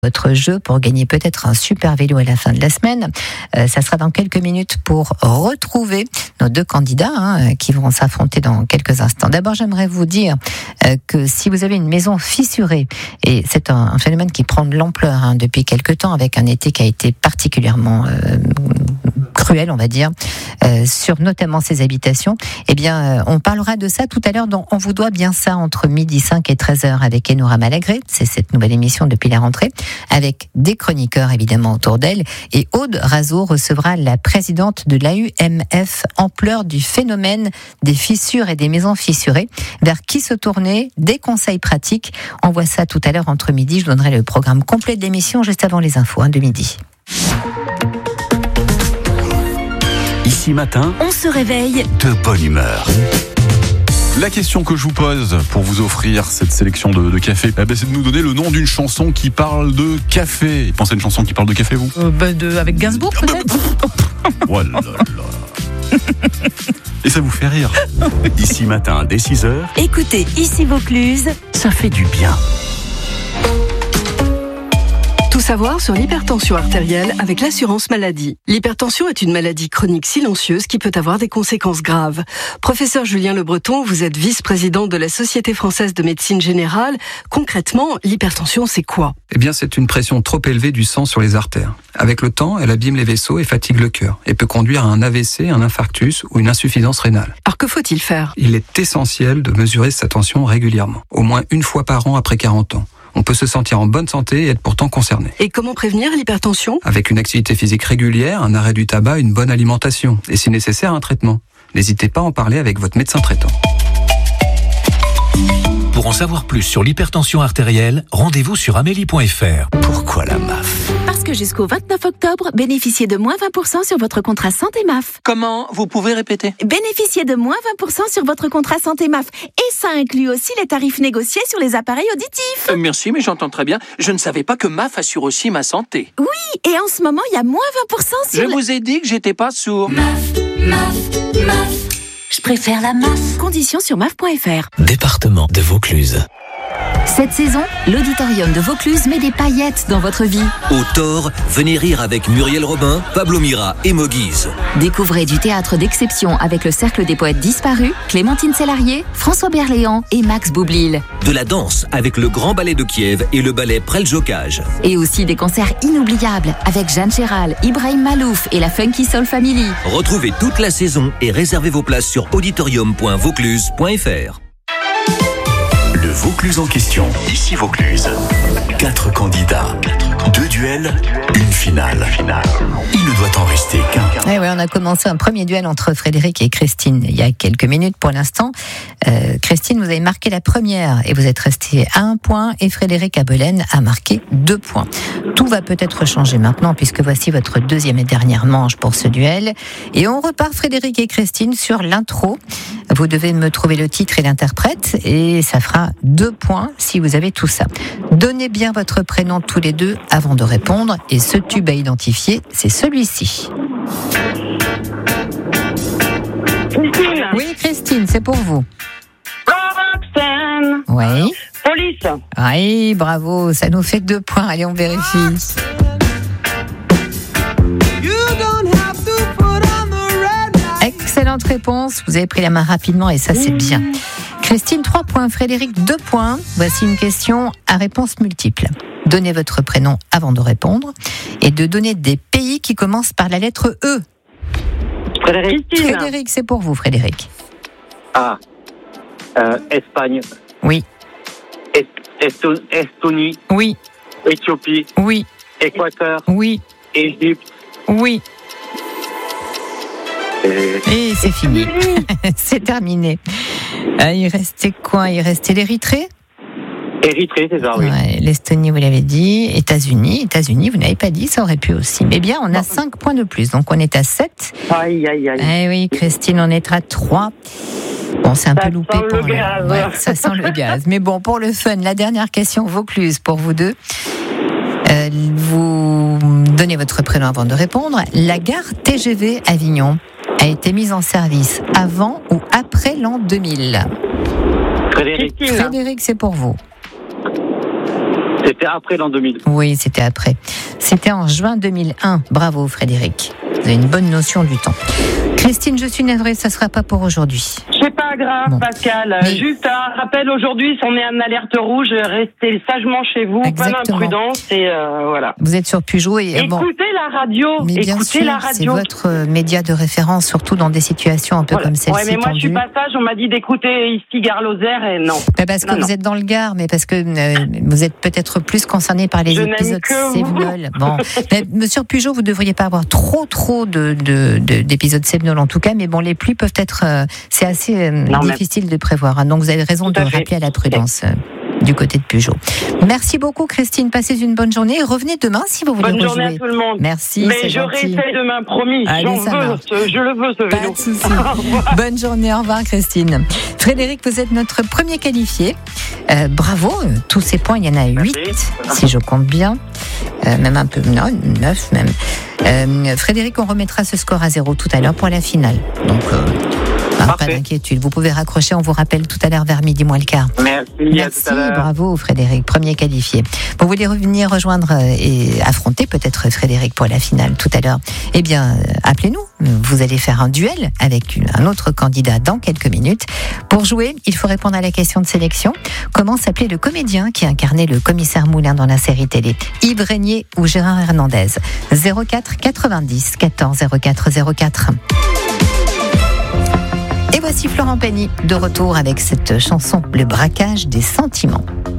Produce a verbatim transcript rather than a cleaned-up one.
Votre jeu pour gagner peut-être un super vélo à la fin de la semaine. Euh, ça sera dans quelques minutes pour retrouver nos deux candidats hein, qui vont s'affronter dans quelques instants. D'abord, j'aimerais vous dire euh, que si vous avez une maison fissurée, et c'est un, un phénomène qui prend de l'ampleur hein, depuis quelques temps avec un été qui a été particulièrement euh, cruel, on va dire, euh, sur notamment ces habitations, eh bien, euh, on parlera de ça tout à l'heure dans On vous doit bien ça entre midi cinq et treize heures avec Enora Malagré. C'est cette nouvelle émission depuis la rentrée, avec des chroniqueurs évidemment autour d'elle. Et Aude Razeau recevra la présidente de l'A U M F, ampleur du phénomène des fissures et des maisons fissurées. Vers qui se tourner? Des conseils pratiques. On voit ça tout à l'heure entre midi. Je donnerai le programme complet de l'émission juste avant les infos hein, de midi. Ici matin, on se réveille de bonne humeur. La question que je vous pose pour vous offrir cette sélection de, de café, eh ben, c'est de nous donner le nom d'une chanson qui parle de café. Pensez à une chanson qui parle de café, vous euh, bah de, Avec Gainsbourg, peut-être. Oh là là. Et ça vous fait rire. Ici matin, dès six heures. Écoutez Ici Vaucluse, ça fait du bien. Tout savoir sur l'hypertension artérielle avec l'assurance maladie. L'hypertension est une maladie chronique silencieuse qui peut avoir des conséquences graves. Professeur Julien Le Breton, vous êtes vice-président de la Société française de médecine générale. Concrètement, l'hypertension, c'est quoi? Eh bien, c'est une pression trop élevée du sang sur les artères. Avec le temps, elle abîme les vaisseaux et fatigue le cœur et peut conduire à un A V C, un infarctus ou une insuffisance rénale. Alors que faut-il faire? Il est essentiel de mesurer sa tension régulièrement, au moins une fois par an après quarante ans. On peut se sentir en bonne santé et être pourtant concerné. Et comment prévenir l'hypertension? Avec une activité physique régulière, un arrêt du tabac, une bonne alimentation et si nécessaire un traitement. N'hésitez pas à en parler avec votre médecin traitant. Pour en savoir plus sur l'hypertension artérielle, rendez-vous sur amélie point f r. Pourquoi la M A F? Parce que jusqu'au vingt-neuf octobre, bénéficiez de moins vingt pour cent sur votre contrat santé M A F. Comment? Vous pouvez répéter? Bénéficiez de moins vingt pour cent sur votre contrat santé M A F. Et ça inclut aussi les tarifs négociés sur les appareils auditifs. Euh, merci, mais j'entends très bien. Je ne savais pas que M A F assure aussi ma santé. Oui, et en ce moment, il y a moins vingt pour cent sur... Je le... vous ai dit que j'étais pas sourd. M A F, M A F, M A F. Je préfère la M A F. Conditions sur M A F point f r. Département de Vaucluse. Cette saison, l'auditorium de Vaucluse met des paillettes dans votre vie. Au Thor, venez rire avec Muriel Robin, Pablo Mira et Moguise. Découvrez du théâtre d'exception avec le Cercle des Poètes Disparus, Clémentine Sélarié, François Berléand et Max Boublil. De la danse avec le Grand Ballet de Kiev et le Ballet Preljocaj. Et aussi des concerts inoubliables avec Jeanne Chéral, Ibrahim Malouf et la Funky Soul Family. Retrouvez toute la saison et réservez vos places sur auditorium point vaucluse point f r. Le Vaucluse en question. Ici Vaucluse. Quatre candidats, deux duels, une finale. Il ne doit en rester qu'un. Eh oui, on a commencé un premier duel entre Frédéric et Christine il y a quelques minutes pour l'instant. Euh, Christine, vous avez marqué la première et vous êtes resté à un point et Frédéric Abelaine a marqué deux points. Tout va peut-être changer maintenant puisque voici votre deuxième et dernière manche pour ce duel. Et on repart Frédéric et Christine sur l'intro. Vous devez me trouver le titre et l'interprète et ça fera deux points si vous avez tout ça. Donnez bien votre prénom tous les deux avant de répondre et ce tube à identifier, c'est celui-ci. Christine. Oui, Christine, c'est pour vous. Roxane. Oui. Police. Oui, bravo, ça nous fait deux points. Allez, on vérifie. Excellente réponse. Vous avez pris la main rapidement et ça, c'est bien. Christine, trois points. Frédéric, deux points. Voici une question à réponse multiple. Donnez votre prénom avant de répondre et de donner des pays qui commencent par la lettre E. Frédéric. Frédéric, c'est pour vous, Frédéric. Ah. Euh, Espagne. Oui. Est- Eston- Estonie. Oui. Éthiopie. Oui. Équateur. Oui. Égypte. Oui. Et, Et c'est fini. C'est terminé. Euh, il restait quoi? Il restait l'Érythrée? Érythrée, c'est ça, oui. Ouais, l'Estonie, vous l'avez dit. États-Unis, États-Unis, vous n'avez pas dit, ça aurait pu aussi. Mais bien, on a cinq points de plus, donc on est à sept. Aïe, aïe, aïe. Eh oui, Christine, on est à trois. Bon, c'est un Ça peu loupé sent pour le gaz. Ouais, ça sent le gaz. Mais bon, pour le fun, la dernière question Vaucluse pour vous deux. Euh, vous donnez votre prénom avant de répondre. La gare T G V Avignon a été mise en service avant ou après l'an deux mille? Frédéric. Frédéric, c'est pour vous. C'était après l'an deux mille. Oui, c'était après. C'était en juin deux mille un. Bravo Frédéric. Vous avez une bonne notion du temps. Christine, je suis navrée, ça ne sera pas pour aujourd'hui. C'est pas grave, bon. Pascal. Mais... Juste un rappel, aujourd'hui, si on est en alerte rouge, restez sagement chez vous, Exactement. Pas d'imprudence et euh, voilà. Vous êtes sur Peugeot et écoutez bon, la radio. Mais bien écoutez sûr, la radio. C'est votre média de référence, surtout dans des situations un peu voilà. comme celle-ci. Ouais, mais moi tendues. je suis pas sage. On m'a dit d'écouter ici Gare-Lozère et non. Mais parce que non, vous non. êtes dans le Gard, mais parce que euh, vous êtes peut-être plus concerné par les je épisodes Sévenol. Bon, mais, Monsieur Peugeot, vous devriez pas avoir trop trop de, de, de d'épisodes Sévenol en tout cas, mais bon, les pluies peuvent être, euh, c'est assez euh, non, difficile mais... de prévoir. Hein, donc vous avez raison de rappeler à la prudence. Euh, du côté de Peugeot. Merci beaucoup Christine, passez une bonne journée et revenez demain si vous voulez bonne rejouer. Bonne journée à tout le monde. Merci, mais c'est je gentil. réessaye demain, promis. Allez, J'en veux, ce, je le veux ce Pas vélo. De souci. Bonne journée, au revoir Christine. Frédéric, vous êtes notre premier qualifié. Euh, bravo, tous ces points, il y en a huit, si je compte bien. Euh, même un peu, non, neuf même. Euh, Frédéric, on remettra ce score à zéro tout à l'heure pour la finale. Donc, euh, ah, pas d'inquiétude. Vous pouvez raccrocher, on vous rappelle tout à l'heure vers midi moins le quart. Merci. Merci, à tout à l'heure. Bravo Frédéric, premier qualifié. Vous voulez revenir rejoindre et affronter peut-être Frédéric pour la finale tout à l'heure? Eh bien, appelez-nous. Vous allez faire un duel avec un autre candidat dans quelques minutes. Pour jouer, il faut répondre à la question de sélection. Comment s'appelait le comédien qui incarnait le commissaire Moulin dans la série télé? Yves Régnier ou Gérard Hernandez? zéro quatre quatre-vingt-dix quatorze zéro quatre zéro quatre. Et voici Florent Pagny de retour avec cette chanson Le braquage des sentiments.